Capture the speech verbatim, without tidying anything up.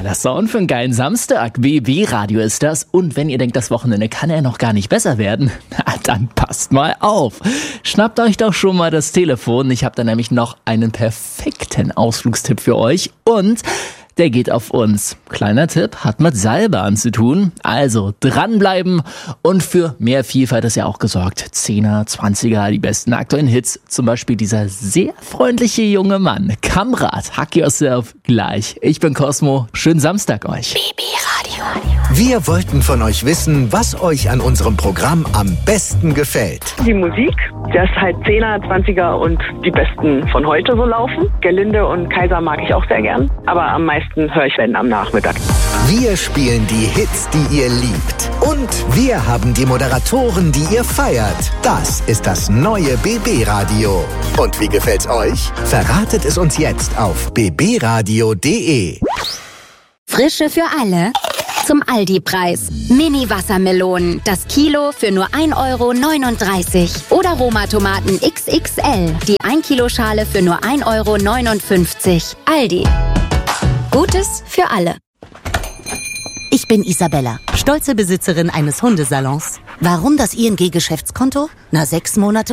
geiler Sound für einen geilen Samstag. B B-Radio ist das. Und wenn ihr denkt, das Wochenende kann ja noch gar nicht besser werden, na, dann passt mal auf. Schnappt euch doch schon mal das Telefon. Ich habe da nämlich noch einen perfekten Ausflugstipp für euch. Und der geht auf uns. Kleiner Tipp, hat mit Seilbahn zu tun. Also dranbleiben und für mehr Vielfalt ist ja auch gesorgt. Zehner, Zwanziger, die besten aktuellen Hits. Zum Beispiel dieser sehr freundliche junge Mann. Kamrat, Hack Yourself gleich. Ich bin Cosmo. Schönen Samstag euch. B B-Radio. Wir wollten von euch wissen, was euch an unserem Programm am besten gefällt. Die Musik, dass halt Zehner, Zwanziger und die Besten von heute so laufen. Gerlinde und Kaiser mag ich auch sehr gern. Aber am meisten höre ich wenn am Nachmittag. Wir spielen die Hits, die ihr liebt. Und wir haben die Moderatoren, die ihr feiert. Das ist das neue B B-Radio. Und wie gefällt's euch? Verratet es uns jetzt auf b b radio punkt d e. Frische für alle zum Aldi-Preis. Mini-Wassermelonen, das Kilo für nur ein Euro neununddreißig. Oder Roma-Tomaten X X L, die ein Kilo Schale für nur ein Euro neunundfünfzig. Aldi. Gutes für alle. Ich bin Isabella, stolze Besitzerin eines Hundesalons. Warum das I N G-Geschäftskonto? Na, sechs Monate